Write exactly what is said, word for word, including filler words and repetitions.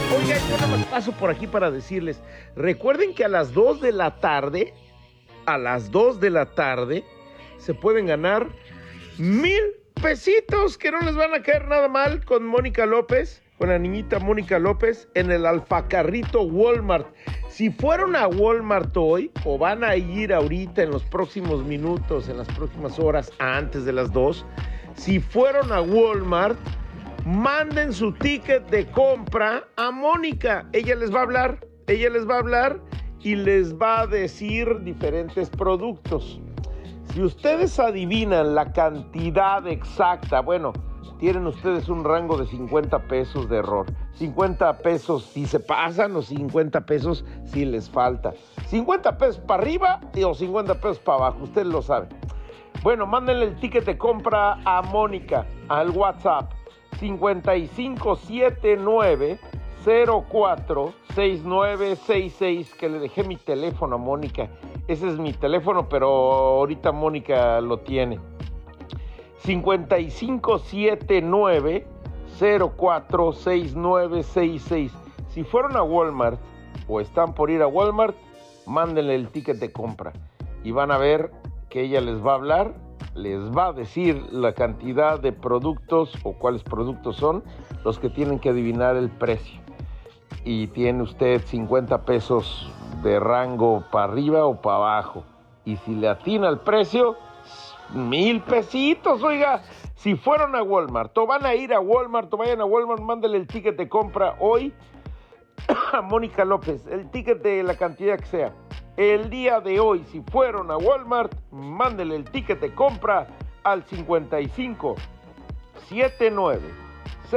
Oiga, yo nada más paso por aquí para decirles, recuerden que a las dos de la tarde, a las dos de la tarde, se pueden ganar mil pesitos que no les van a caer nada mal con Mónica López, con la niñita Mónica López en el Alfacarrito Walmart. Si fueron a Walmart hoy o van a ir ahorita en los próximos minutos, en las próximas horas antes de las dos, si fueron a Walmart, manden su ticket de compra a Mónica. Ella les va a hablar, ella les va a hablar y les va a decir diferentes productos. Si ustedes adivinan la cantidad exacta, bueno, tienen ustedes un rango de cincuenta pesos de error. cincuenta pesos si se pasan o cincuenta pesos si les falta. cincuenta pesos para arriba o cincuenta pesos para abajo, ustedes lo saben. Bueno, mándenle el ticket de compra a Mónica al WhatsApp cincuenta y cinco setenta y nueve cero cuatro sesenta y nueve sesenta y seis, que le dejé mi teléfono a Mónica. Ese es mi teléfono, pero ahorita Mónica lo tiene. cincuenta y cinco setenta y nueve cero cuatro sesenta y nueve sesenta y seis. Si fueron a Walmart o están por ir a Walmart, mándenle el ticket de compra y van a ver que ella les va a hablar, les va a decir la cantidad de productos o cuáles productos son los que tienen que adivinar el precio. Y tiene usted cincuenta pesos de rango para arriba o para abajo. Y si le atina el precio, mil pesitos, oiga. Si fueron a Walmart o van a ir a Walmart o vayan a Walmart, mándale el ticket de compra hoy a Mónica López, el ticket de la cantidad que sea. El día de hoy, si fueron a Walmart, mándele el ticket de compra al cincuenta y cinco setenta y nueve